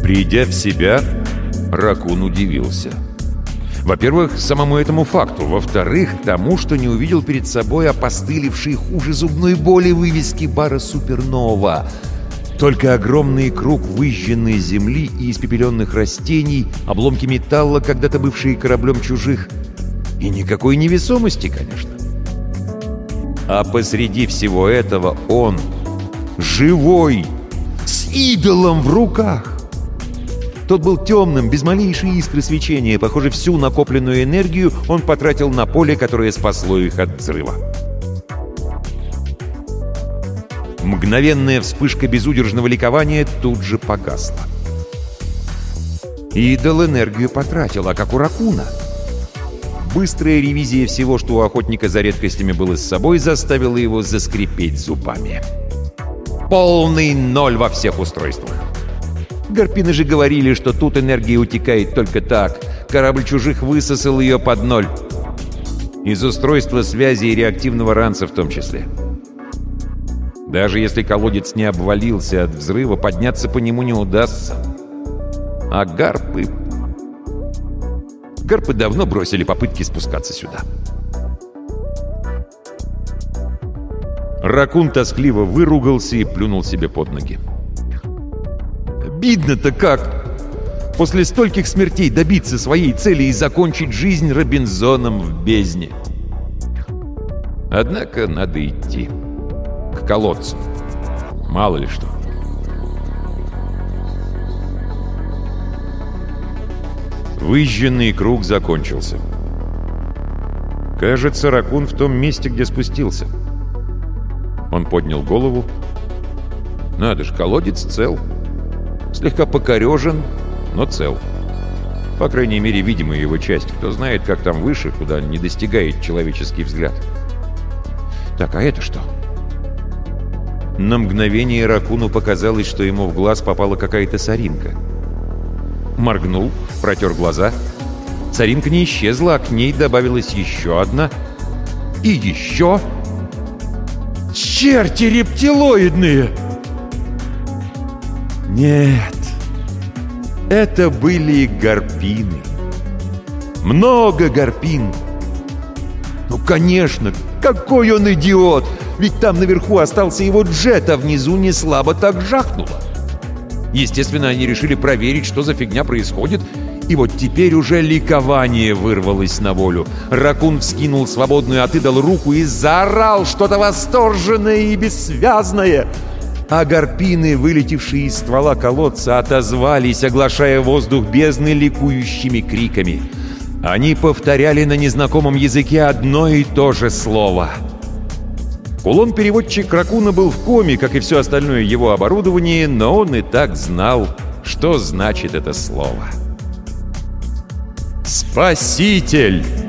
Придя в себя, Ракун удивился. Во-первых, самому этому факту. Во-вторых, тому, что не увидел перед собой опостылевшие хуже зубной боли вывески бара «Супернова». Только огромный круг выжженной земли и испепеленных растений, обломки металла, когда-то бывшие кораблем чужих. И никакой невесомости, конечно. А посреди всего этого он, живой, с идолом в руках. Тот был темным, без малейшей искры свечения. Похоже, всю накопленную энергию он потратил на поле, которое спасло их от взрыва. Мгновенная вспышка безудержного ликования тут же погасла. Идол энергию потратил, а как у Ракуна. Быстрая ревизия всего, что у охотника за редкостями было с собой, заставила его заскрипеть зубами. Полный ноль во всех устройствах. Гарпины же говорили, что тут энергия утекает только так. Корабль чужих высосал ее под ноль. Из устройства связи и реактивного ранца в том числе. Даже если колодец не обвалился от взрыва, подняться по нему не удастся. А гарпы... Гарпы давно бросили попытки спускаться сюда. Ракун тоскливо выругался и плюнул себе под ноги. Обидно-то как! После стольких смертей добиться своей цели и закончить жизнь Робинзоном в бездне. Однако надо идти. К колодцу. Мало ли что. Выжженный круг закончился. Кажется, Ракун в том месте, где спустился. Он поднял голову. Надо же, колодец цел. Слегка покорежен, но цел. По крайней мере, видимая его часть. Кто знает, как там выше, куда не достигает человеческий взгляд. Так, а это что? На мгновение Ракуну показалось, что ему в глаз попала какая-то соринка. Моргнул, протер глаза. Соринка не исчезла, а к ней добавилась еще одна. И еще... Черти рептилоидные! Нет, это были гарпины. Много гарпин. Ну, конечно, какой он идиот! Ведь там наверху остался его джет, а внизу не слабо так жахнуло. Естественно, они решили проверить, что за фигня происходит, и вот теперь уже ликование вырвалось на волю. Ракун вскинул свободную от идола руку и заорал что-то восторженное и бессвязное. А гарпины, вылетевшие из ствола колодца, отозвались, оглашая воздух бездны ликующими криками. Они повторяли на незнакомом языке одно и то же слово. Кулон-переводчик Ракуна был в коме, как и все остальное его оборудование, но он и так знал, что значит это слово. «Спаситель!»